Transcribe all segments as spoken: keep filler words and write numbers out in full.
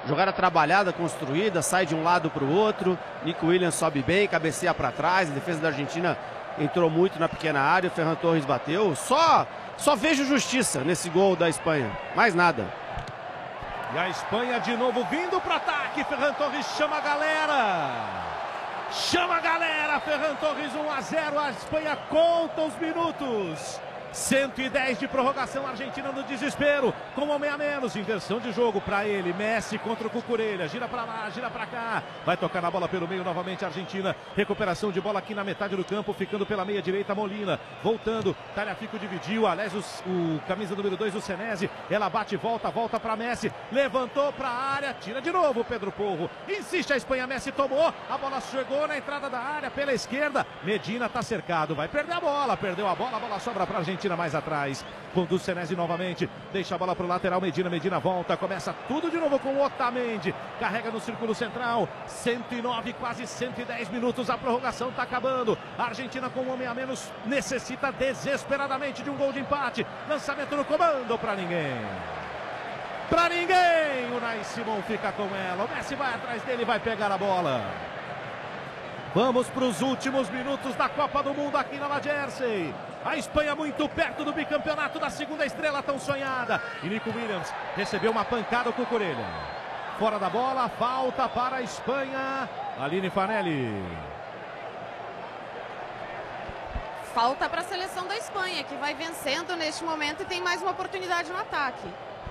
Jogada trabalhada, construída, sai de um lado para o outro. Nico Williams sobe bem, cabeceia para trás. A defesa da Argentina entrou muito na pequena área. O Ferran Torres bateu. Só, só vejo justiça nesse gol da Espanha. Mais nada. E a Espanha de novo vindo para o ataque. Ferran Torres chama a galera. Chama a galera. Ferran Torres um a zero. A Espanha conta os minutos. cento e dez de prorrogação, Argentina no desespero, com um homem a menos, inversão de jogo para ele, Messi contra o Cucurella, gira para lá, gira para cá, vai tocar na bola pelo meio novamente a Argentina, recuperação de bola aqui na metade do campo, ficando pela meia direita, Molina, voltando, Tagliafico dividiu, aliás o, o camisa número dois, o Senesi, ela bate, volta, volta para Messi, levantou para a área, tira de novo o Pedro Porro, insiste a Espanha, Messi tomou, a bola chegou na entrada da área pela esquerda, Medina tá cercado, vai perder a bola, perdeu a bola, a bola sobra para a Argentina mais atrás, conduz Senesi novamente, deixa a bola para o lateral, Medina, Medina volta, começa tudo de novo com o Otamendi, carrega no círculo central, cento e nove, quase cento e dez minutos, a prorrogação está acabando, a Argentina com um homem a menos necessita desesperadamente de um gol de empate, lançamento no comando para ninguém, para ninguém, o Unai Simon fica com ela, o Messi vai atrás dele, vai pegar a bola. Vamos para os últimos minutos da Copa do Mundo aqui na La Jersey. A Espanha muito perto do bicampeonato da segunda estrela tão sonhada. E Nico Williams recebeu uma pancada com o Cucurella. Fora da bola, falta para a Espanha. Aline Fanelli. Falta para a seleção da Espanha, que vai vencendo neste momento e tem mais uma oportunidade no ataque.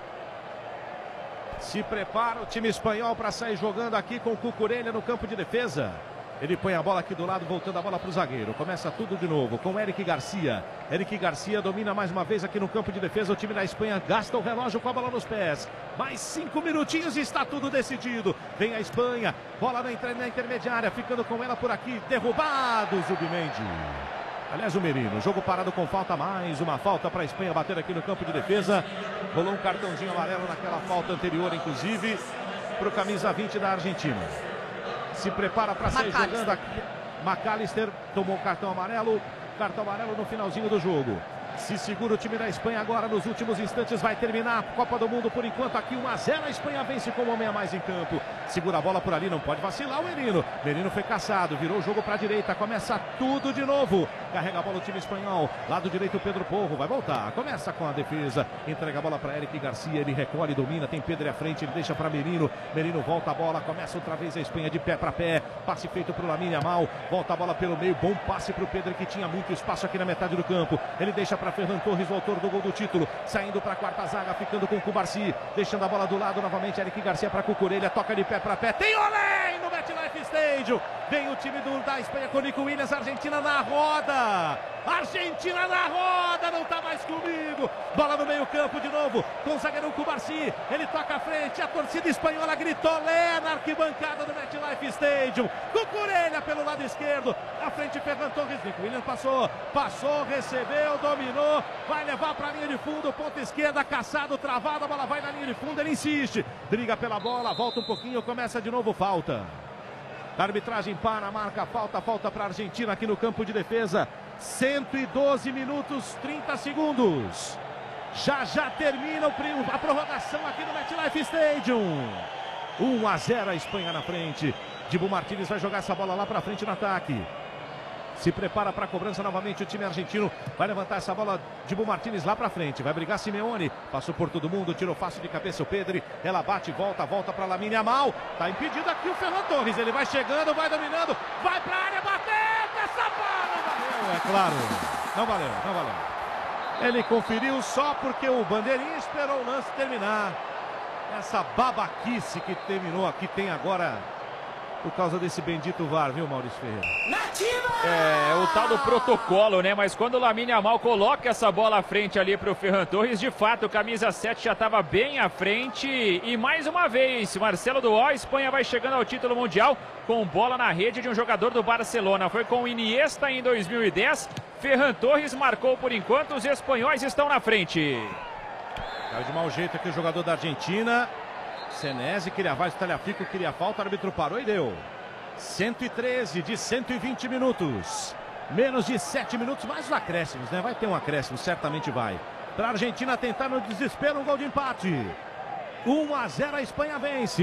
Se prepara o time espanhol para sair jogando aqui com o Cucurella no campo de defesa. Ele põe a bola aqui do lado, voltando a bola para o zagueiro. Começa tudo de novo com Eric Garcia. Eric Garcia domina mais uma vez aqui no campo de defesa. O time da Espanha gasta o relógio com a bola nos pés. Mais cinco minutinhos e está tudo decidido. Vem a Espanha, bola na, na intermediária, ficando com ela por aqui. Derrubado, Zubimendi. Aliás, o Merino, jogo parado com falta, mais uma falta para a Espanha bater aqui no campo de defesa. Rolou um cartãozinho amarelo naquela falta anterior, inclusive, para o camisa vinte da Argentina. Se prepara para sair jogando aqui. McAllister tomou cartão amarelo. Cartão amarelo no finalzinho do jogo. Se segura o time da Espanha agora nos últimos instantes. Vai terminar a Copa do Mundo por enquanto aqui um a zero. A Espanha vence com um homem a mais em campo. Segura a bola por ali, não pode vacilar o Merino. Merino foi caçado, virou o jogo para a direita. Começa tudo de novo. Carrega a bola o time espanhol. Lado direito o Pedro Porro, vai voltar. Começa com a defesa. Entrega a bola para Eric Garcia. Ele recolhe, domina, tem Pedro à frente. Ele deixa para Merino. Merino volta a bola. Começa outra vez a Espanha de pé para pé. Passe feito para o Lamine Yamal. Volta a bola pelo meio. Bom passe para o Pedro, que tinha muito espaço aqui na metade do campo. Ele deixa para Ferran Torres, o autor do gol do título, saindo para a quarta zaga, ficando com o Cubarsi, deixando a bola do lado novamente, Eric Garcia para Cucurella, toca de pé para pé, tem olé no MetLife Stadium, vem o time do, da Espanha com Nico Williams, Argentina na roda, Argentina na roda, não tá mais comigo, bola no meio campo de novo, com o zagueirão Cubarsi, ele toca à frente, a torcida espanhola gritou lé na arquibancada do MetLife Stadium, Cucurella pelo lado esquerdo, à frente Ferran Torres, Nico Williams passou, passou, recebeu, dominou, vai levar para a linha de fundo, ponta esquerda, caçado, travado, a bola vai na linha de fundo, ele insiste, briga pela bola, volta um pouquinho, começa de novo, falta. A arbitragem para, marca, falta, falta para a Argentina aqui no campo de defesa, cento e doze minutos, trinta segundos. Já já termina a prorrogação aqui no MetLife Stadium. um a zero a Espanha na frente. Dibu Martínez vai jogar essa bola lá para frente no ataque. Se prepara para a cobrança novamente o time argentino. Vai levantar essa bola, Dibu Martínez lá para frente. Vai brigar Simeone. Passou por todo mundo, tirou fácil de cabeça o Pedri. Ela bate, volta, volta para Lamine Yamal. Tá impedido aqui o Ferran Torres. Ele vai chegando, vai dominando. Vai para a área, bateu. Essa bola não valeu, é claro. Não valeu, não valeu. Ele conferiu só porque o bandeirinha esperou o lance terminar. Essa babaquice que terminou aqui tem agora... por causa desse bendito V A R, viu, Maurício Ferreira? É, o tal do protocolo, né? Mas quando o Lamine Yamal coloca essa bola à frente ali para o Ferran Torres, de fato, o camisa sete já estava bem à frente. E mais uma vez, Marcelo Duó, Espanha vai chegando ao título mundial com bola na rede de um jogador do Barcelona. Foi com o Iniesta em dois mil e dez. Ferran Torres marcou por enquanto, os espanhóis estão na frente. Caiu de mau jeito aqui o jogador da Argentina. Senesi queria a Tagliafico, queria a falta, o árbitro parou e deu. cento e treze de cento e vinte minutos. Menos de sete minutos, mais os acréscimos, né? Vai ter um acréscimo, certamente vai. Para a Argentina tentar no desespero um gol de empate. um a zero a Espanha vence.